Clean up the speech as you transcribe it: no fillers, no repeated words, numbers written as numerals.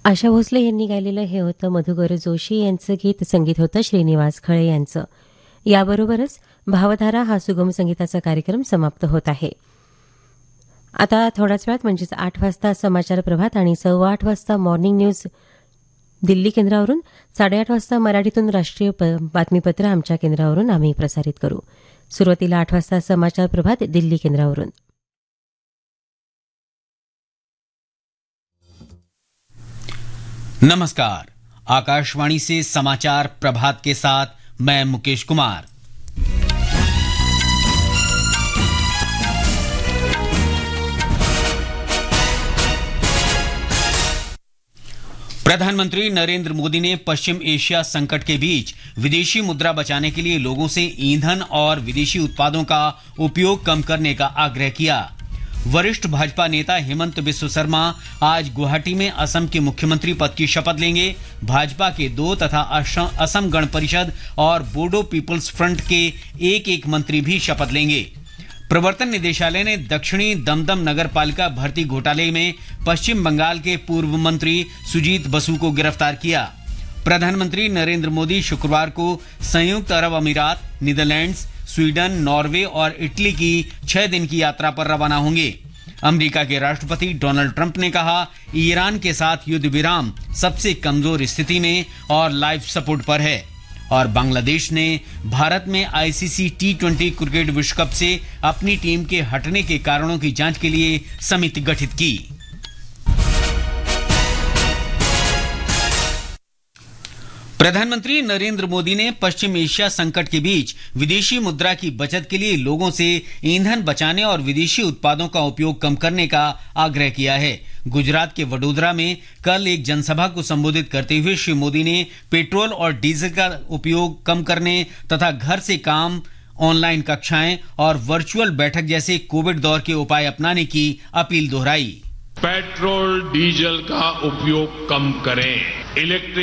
आशा भोसले यांनी गायलेलं हे होतं मधुकर जोशी यांचं गीत. संगीत होतं श्रीनिवास खळे यांचं. याबरोबरच भावधारा हा सुगम संगीताचा कार्यक्रम समाप्त होत आहे. आता थोड्याच वेळात म्हणजेच 8 वाजता समाचार प्रभात आणि 8:15 वाजता मॉर्निंग न्यूज दिल्ली केंद्रावरून, 8:30 वाजता मराठीतून राष्ट्रीय बातमीपत्र आमच्या केंद्रावरून आम्ही प्रसारित करू. सुरुवातीला 8 वाजता समाचार प्रभात दिल्ली केंद्रावरून. नमस्कार, आकाशवाणी से समाचार प्रभात के साथ मैं मुकेश कुमार. प्रधानमंत्री नरेंद्र मोदी ने पश्चिम एशिया संकट के बीच विदेशी मुद्रा बचाने के लिए लोगों से ईंधन और विदेशी उत्पादों का उपयोग कम करने का आग्रह किया. वरिष्ठ भाजपा नेता हेमंत बिस्व शर्मा आज गुवाहाटी में असम के मुख्यमंत्री पद की शपथ लेंगे. भाजपा के 2 तथा असम गण परिषद और बोडो पीपल्स फ्रंट के एक मंत्री भी शपथ लेंगे. प्रवर्तन निदेशालय ने दक्षिणी दमदम नगर पालिका भर्ती घोटाले में पश्चिम बंगाल के पूर्व मंत्री सुजीत बसु को गिरफ्तार किया. प्रधानमंत्री नरेंद्र मोदी शुक्रवार को संयुक्त अरब अमीरात, नीदरलैंड्स, स्वीडन, नॉर्वे और इटली की 6 दिन की यात्रा पर रवाना होंगे. अमेरिका के राष्ट्रपति डोनाल्ड ट्रंप ने कहा, ईरान के साथ युद्ध विराम सबसे कमजोर स्थिति में और लाइफ सपोर्ट पर है. और बांग्लादेश ने भारत में आईसीसी T20 क्रिकेट विश्व कप से अपनी टीम के हटने के कारणों की जांच के लिए समिति गठित की. प्रधानमंत्री नरेंद्र मोदी ने पश्चिम एशिया संकट के बीच विदेशी मुद्रा की बचत के लिए लोगों से ईंधन बचाने और विदेशी उत्पादों का उपयोग कम करने का आग्रह किया है. गुजरात के वडोदरा में कल एक जनसभा को संबोधित करते हुए श्री मोदी ने पेट्रोल और डीजल का उपयोग कम करने तथा घर से काम, ऑनलाइन कक्षाएं और वर्चुअल बैठक जैसे कोविड दौर के उपाय अपनाने की अपील दोहराई. पेट्रोल डीजल का उपयोग कम करें, इलेक्ट्रिक